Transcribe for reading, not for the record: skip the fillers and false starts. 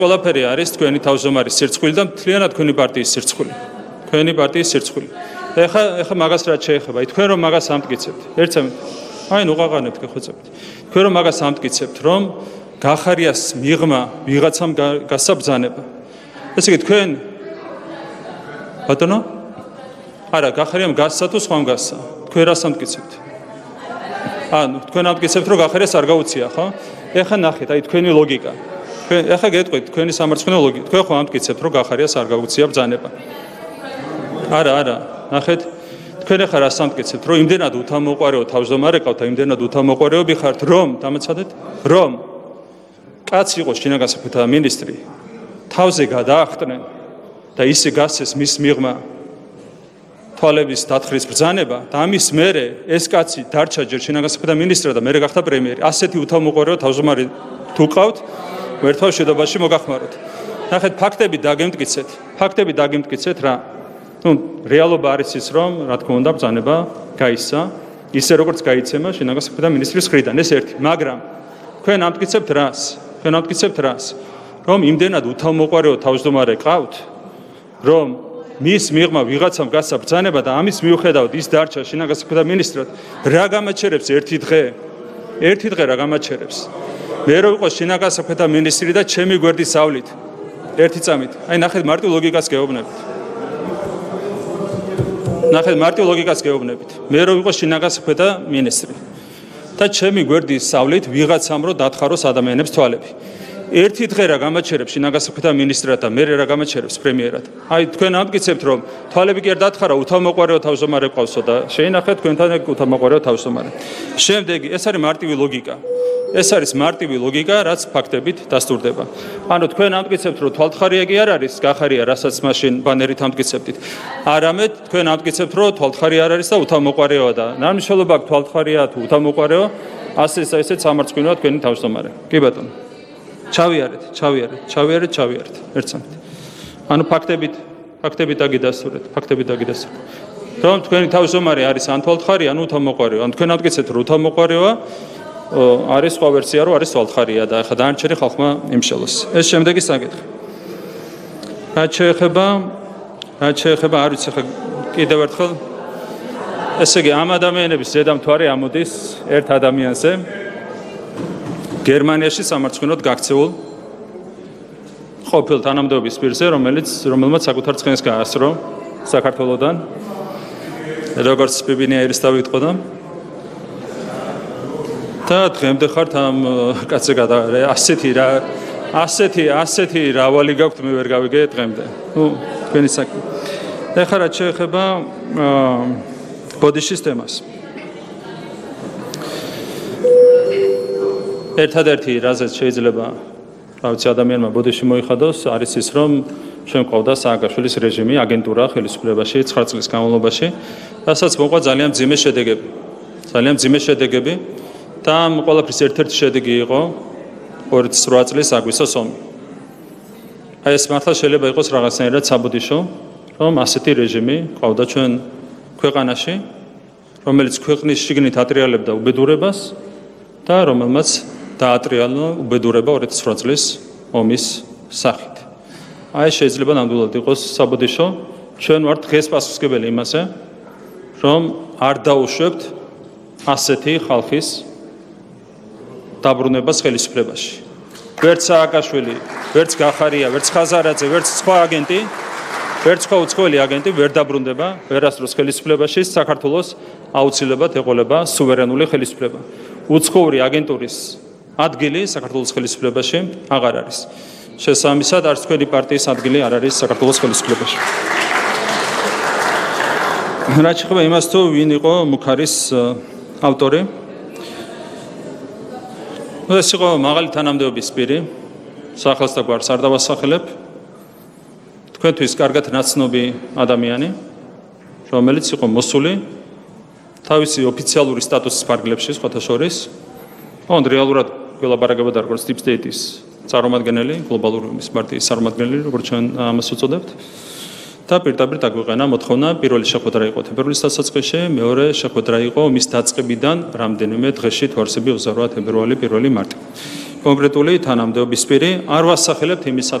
ყველაფერი არის თქვენი თავმჯდომარის სირცხვილი და მთლიანად თქვენი პარტიის სირცხვილი. თქვენი პარტიის სირცხვილი. ეხა მაგას რაც შეეხება, თქვენ რომ მაგას ამტკიცებთ, ერთსამით, აი ნუ ყაყანებთ გეხვეწებით. თქვენ რომ მაგას ამტკიცებთ, რომ გახარიას მიღმა ვიღაცამ გასაბრძანება. ესე იგი თქვენ ბატონო? არა, გახარიამ გასცა თუ სხვამ გასცა. თქვენ რას ამტკიცებთ? ანუ თქვენ ამტკიცებთ, რომ გახარიას არ გაუწია, ხო? ეხა ნახეთ, აი თქვენი ლოგიკა. ეხა გეტყვით, თქვენი სამარცხვინო ლოგიკა. თქვენ ხო ამტკიცებთ, რომ გახარიას არ გაუწია ბრძანება. არა, ნახეთ, თქვენ ეხა რას ამტკიცებთ, რომ იმდენად უთამოყარეო თავმჯდომარე ყავთ და იმდენად უთამოყარეობი ხართ, რომ დამეცადეთ, რომ კაცი იყოს შინაგანსაკუთრებათა მინისტრი, თავზე გადაახტნენ და ისე გასცეს მის მიღმა თვალების დათხრის ბრძანება და ამის მერე ეს კაცი დარჩა ჯერ შინაგანსაკუთრებათა მინისტრად და მერე გახდა პრემიერი. ასეთი უთამოყარეო თავმჯდომარე თუ ყავთ, ერთვარ შედობაში მოგახმაროთ. ნახეთ, ფაქტები დაგემტკიცეთ რა. რეალობა არის ის, რომ რა თქმა უნდა ბრძანება გაისცა, ისე როგორც გაიცემა შინაგანსაკუთრებათა მინისტრის მხრიდან, ეს ერთი, მაგრამ თქვენ ამტკიცებთ რას? რომ იმდენად უთამოყარეო თავმჯდომარე ყავთ, რომ მის მიღმა ვიღაცამ გასცა ბრძანება და ამის მიუხედავად ის დარჩა შინაგანსაკუთრებათა მინისტრად, რა გამაჩერებს ერთი დღე რა გამაჩერებს? მე რო ვიყო შინაგანსაკუთრებათა მინისტრი და ჩემი გვერდის სავლით ერთი წამით. აი ნახეთ, მარტივ ლოგიკას გეუბნებით. მე რო ვიყო შინაგანსაკუთრებათა მინისტრი და ჩემი გვერდის სავლით ვიღაცამ რო დათხაროს ადამიანებს თვალები. ერთი დღე რა გამაჩერებს შინაგანსაკუთრებათა მინისტრად და მერე რა გამაჩერებს პრემიერად. აი თქვენ ამტკიცებთ, რომ თვალები კი არ დათხარა, უთამოყარეო თავმჯდომარე ყავსო და შეინახეთ თქვენთან ეგ უთამოყარეო თავმჯდომარე. შემდეგი, ეს არის მარტივი ლოგიკა, რაც ფაქტებით დასტურდება. ანუ თქვენ ამტკიცებთ, რომ თვალთხარია კი არ არის, გახარია, რასაც მაშინ ბანერით ამტკიცებდით. არამედ თქვენ ამტკიცებთ, რომ თვალთხარია არ არის და უთამოყარეოა და ნამშრომლობა აქვს თვალთხარია თუ უთამოყარეო, ასეც სამარცხვინოა თქვენი თავმჯდომარე. კი ბატონო. ჩავიარეთ. ერთსამით. ანუ ფაქტებით დაგიდასტურეთ. რომ თქვენი თავმჯდომარე არის ან თვალთხარია, ან უთამოყარეო. ან თქვენ ამტკიცებთ, რომ უთამოყარეოა, არის სხვა ვერსია, რომ არის თვალთხარია და ახლა დანარჩენი ხალხმა იმშალოს. ეს შემდეგი საკითხი. რაც შეეხება, არ ვიცი ხა კიდევ ერთხელ, ესე იგი ამ ადამიანების ზედამთვარე ამოდის ერთ ადამიანზე. გერმანიაში სამარცხვინოდ გაქცეულ ყოფილ თანამდებობის პირზე, რომელმაც საკუთარ ცხენს გაასრო საქართველოდან, როგორც ბიბინია ერისთავი იტყოდა. და დღემდე ხართ ამ კაცზე ასეთი რავალი გაქვთ, მე ვერ გავიგე დღემდე. თქვენი საქმე. ეხლა რაც შეეხება ბოდიშის თემას. ერთადერთი რაზეც შეიძლება ადამიანმა ბოდიში მოიხადოს, არის ის, რომ ჩვენ ყავდა სააკაშვილის რეჟიმი, აგენტურა ხელისუფლებაში 9 წლის განმავლობაში, რასაც მოყვა ძალიან მძიმე შედეგები. და ამ ყველაფრის ერთ-ერთი შედეგი იყო 2008 წლის აგვისტოს ომი. აი ეს მართლა შეიძლება იყოს რაღაცნაირად საბოდიშო, რომ ასეთი რეჟიმი ყავდა ჩვენ ქვეყანაში, რომელიც ქვეყნის შიგნით ატრიალებდა უბედურებას და რომელმაც დაატრიალა უბედურება 2008 წლის ომის სახით. აი შეიძლება ნამდვილად იყოს საბოდიშო, ჩვენ ვართ დღეს პასუხისმგებელი იმაზე, რომ არ დაუშვებთ ასეთი ხალხის დაბრუნებას ხელისუფლებაში. ვერც სააკაშვილი, ვერც გახარია, ვერც ხაზარაძე, ვერც სხვა აგენტი, ვერც სხვა უცხოელი აგენტი ვერ დაბრუნდება ვერასდროს ხელისუფლებაში. საქართველოს აუცილებლად ეყოლება სუვერენული ხელისუფლება. უცხოური აგენტურის ადგილი საქართველოს ხელისუფლებაში აღარ არის. შესაბამისად, არც თქვენი პარტიის ადგილი არ არის საქართველოს ხელისუფლებაში. რაც შეეხება იმას, თუ ვინ იყო მუქარის ავტორი, ეს იყო მაღალი თანამდებობის პირი, სახელს და გვარს არ დავასახელებ, თქვენთვის კარგად ნაცნობი ადამიანი, რომელიც იყო მოსული თავისი ოფიციალური სტატუსის ფარგლებში, სხვათა შორის, ოღონდ რეალურად გველაპარაკებოდა როგორც Deep State-ის წარმომადგენელი, გლობალური პარტიის წარმომადგენელი, როგორც ჩვენ ამას უწოდებთ. და პირდაპირ დაგვიყენა მოთხოვნა პირველი შეხვედრა იყო თებერვლის დასაწყისში, მეორე შეხვედრა იყო მის დაწყებიდან რამდენიმე დღეში, თვარსები 28 თებერვალი 1 მარტი. კონკრეტული თანამდებობის პირი არ ვასახელებთ იმის